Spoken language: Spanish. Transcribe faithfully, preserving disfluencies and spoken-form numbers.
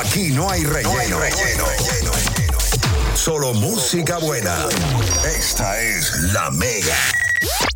Aquí no hay relleno. No hay relleno. Solo música buena. Esta es La Mega.